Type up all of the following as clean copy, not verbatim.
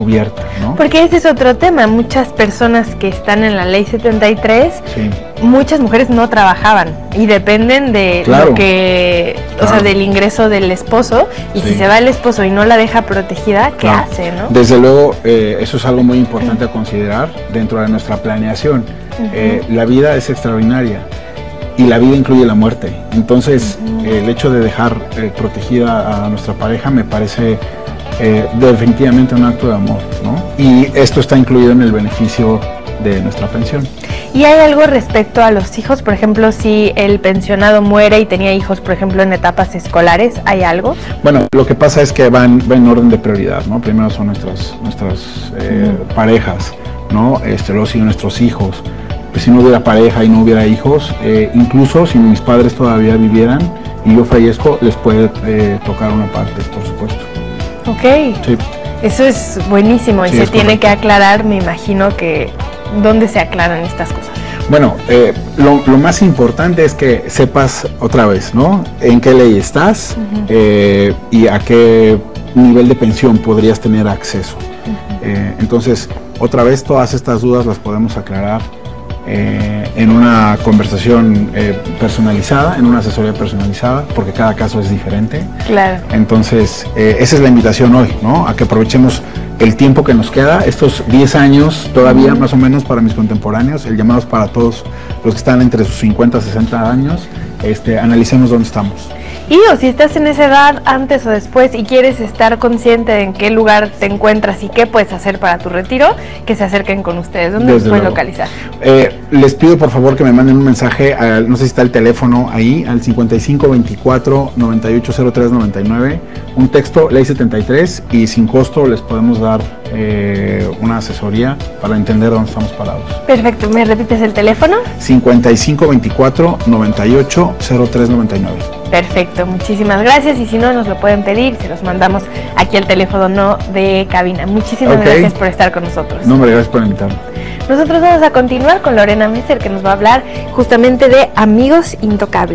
cubierta, ¿no? Porque ese es otro tema. Muchas personas que están en la ley 73, Sí. muchas mujeres no trabajaban y dependen de Claro. lo que, o sea, del ingreso del esposo. Y Sí. si se va el esposo y no la deja protegida, ¿qué Claro. hace, no? Desde luego, eso es algo muy importante a considerar dentro de nuestra planeación. La vida es extraordinaria y la vida incluye la muerte. Entonces, el hecho de dejar protegida a nuestra pareja me parece definitivamente un acto de amor, ¿no? Y esto está incluido en el beneficio de nuestra pensión. ¿Y hay algo respecto a los hijos? Por ejemplo, si el pensionado muere y tenía hijos, por ejemplo, en etapas escolares, ¿hay algo? Bueno, lo que pasa es que va en orden de prioridad, ¿no? Primero son nuestras parejas, ¿no? Luego siguen nuestros hijos. Pues si no hubiera pareja y no hubiera hijos, incluso si mis padres todavía vivieran y yo fallezco, les puede tocar una parte, por supuesto. Ok. Sí. Eso es buenísimo y Sí, se es tiene correcto. que aclarar, me imagino que ¿dónde se aclaran estas cosas? Bueno, lo más importante es que sepas otra vez, ¿no? En qué ley estás y a qué nivel de pensión podrías tener acceso. Entonces, otra vez, todas estas dudas las podemos aclarar en una conversación personalizada, en una asesoría personalizada, porque cada caso es diferente. Claro. Entonces, esa es la invitación hoy, ¿no? A que aprovechemos el tiempo que nos queda, estos 10 años todavía más o menos para mis contemporáneos, el llamado es para todos los que están entre sus 50 y 60 años, analicemos dónde estamos. Y o si estás en esa edad antes o después y quieres estar consciente de en qué lugar te encuentras y qué puedes hacer para tu retiro, que se acerquen con ustedes. ¿Dónde los pueden localizar? Les pido por favor que me manden un mensaje, no sé si está el teléfono ahí, al 5524-980399, un texto, ley 73, y sin costo les podemos dar una asesoría para entender dónde estamos parados. Perfecto, ¿me repites el teléfono? 5524-980399. Perfecto, muchísimas gracias y si no nos lo pueden pedir, se los mandamos aquí al teléfono de cabina. Muchísimas gracias por estar con nosotros. No, gracias por invitarme. Nosotros vamos a continuar con Lorena Messer, que nos va a hablar justamente de Amigos Intocables.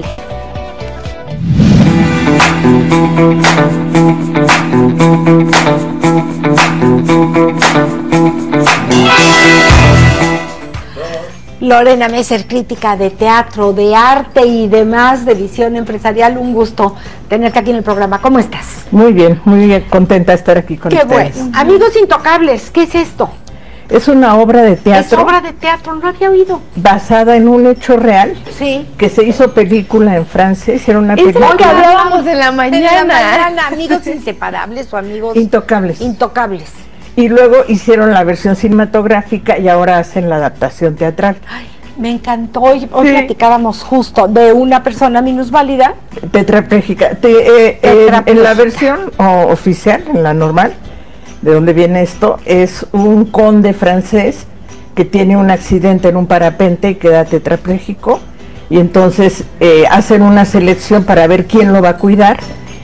Lorena Messer, crítica de teatro, de arte y demás, de visión empresarial. Un gusto tenerte aquí en el programa. ¿Cómo estás? Muy bien, contenta de estar aquí con Qué ustedes. bueno. Amigos Intocables, ¿qué es esto? Es una obra de teatro. Es obra de teatro, no había oído. Basada en un hecho real. Sí. Que se hizo película en Francia, hicieron una Es película. lo que hablábamos en la En mañana. la mañana, amigos inseparables o amigos Intocables. intocables. Y luego hicieron la versión cinematográfica y ahora hacen la adaptación teatral. Ay, me encantó. Hoy Sí. platicábamos justo de una persona minusválida. Tetrapléjica. En la versión oficial, en la normal, de donde viene esto, es un conde francés que tiene un accidente en un parapente y queda tetrapléjico, y entonces hacen una selección para ver quién lo va a cuidar,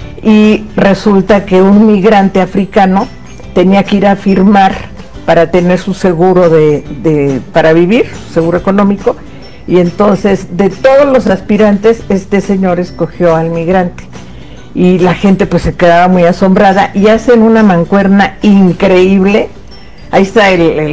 y resulta que un migrante africano tenía que ir a firmar para tener su seguro para vivir, su seguro económico, y entonces de todos los aspirantes este señor escogió al migrante. Y la gente pues se quedaba muy asombrada y hacen una mancuerna increíble. Ahí está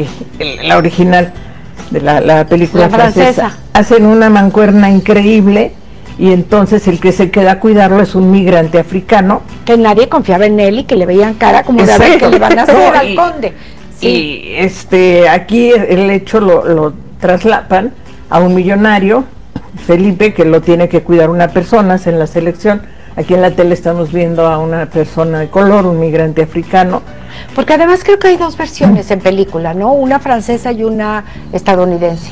la original de la película francesa. Hacen una mancuerna increíble y entonces el que se queda a cuidarlo es un migrante africano. Que nadie confiaba en él y que le veían cara como de a ver qué le van a hacer al conde. Sí. Y aquí el hecho lo traslapan a un millonario, Felipe, que lo tiene que cuidar una persona en la selección. Aquí en la tele estamos viendo a una persona de color, un migrante africano. Porque además creo que hay dos versiones en película, ¿no? Una francesa y una estadounidense.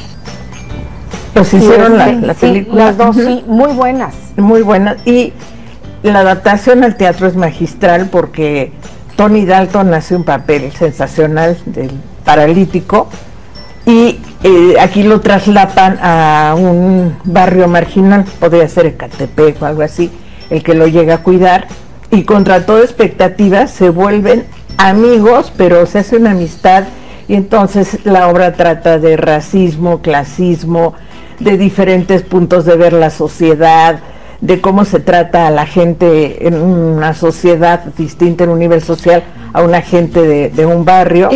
Pues hicieron la película. Las dos, sí, muy buenas. Muy buenas. Y la adaptación al teatro es magistral porque Tony Dalton hace un papel sensacional del paralítico y aquí lo traslapan a un barrio marginal, podría ser Ecatepec o algo así, el que lo llega a cuidar, y contra toda expectativa se vuelven amigos, pero se hace una amistad, y entonces la obra trata de racismo, clasismo, de diferentes puntos de ver la sociedad, de cómo se trata a la gente en una sociedad distinta, en un nivel social a una gente de un barrio.